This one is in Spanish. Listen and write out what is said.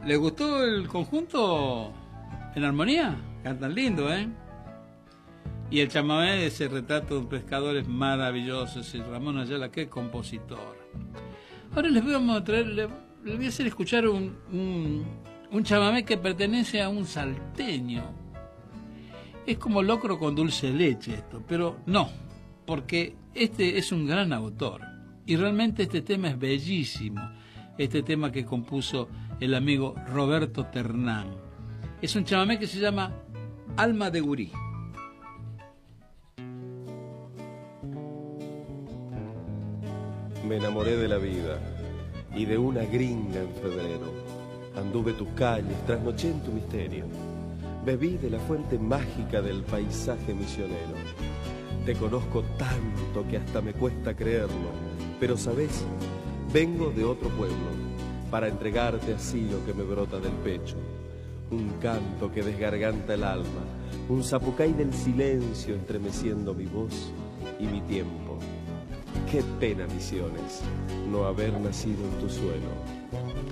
¿Les gustó el conjunto en armonía? Cantan lindo, ¿eh? Y el chamamé de ese retrato de un pescador es maravilloso, ese Ramón Ayala, qué compositor. Ahora les voy a hacer escuchar un chamamé que pertenece a un salteño. Es como locro con dulce de leche esto, pero no, porque este es un gran autor. Y realmente este tema es bellísimo, este tema que compuso el amigo Roberto Ternán. Es un chamamé que se llama Alma de Gurí. Me enamoré de la vida y de una gringa en febrero. Anduve tus calles, trasnoché en tu misterio. Bebí de la fuente mágica del paisaje misionero. Te conozco tanto que hasta me cuesta creerlo, pero sabes, vengo de otro pueblo para entregarte así lo que me brota del pecho. Un canto que desgarganta el alma, un zapucay del silencio estremeciendo mi voz y mi tiempo. Qué pena, Misiones, no haber nacido en tu suelo.